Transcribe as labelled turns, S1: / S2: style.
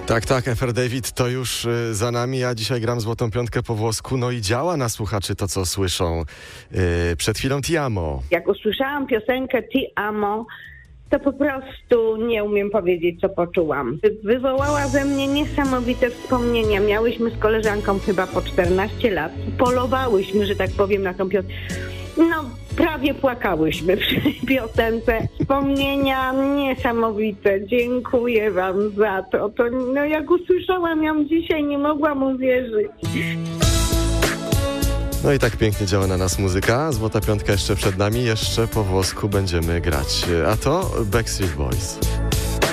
S1: Tak, FR David to już za nami. Ja dzisiaj gram Złotą Piątkę po włosku, no i działa na słuchaczy to, co słyszą. Przed chwilą Ti amo.
S2: Jak usłyszałam piosenkę Ti amo, to po prostu nie umiem powiedzieć, co poczułam. Wywołała ze mnie niesamowite wspomnienia. Miałyśmy z koleżanką chyba po 14 lat. Polowałyśmy, że tak powiem, na tą piosenkę. No, prawie płakałyśmy przy piosence. Wspomnienia niesamowite. Dziękuję wam za to. No, jak usłyszałam ją dzisiaj, nie mogłam uwierzyć.
S1: No i tak pięknie działa na nas muzyka. Złota Piątka jeszcze przed nami. Jeszcze po włosku będziemy grać. A to Backstreet Boys.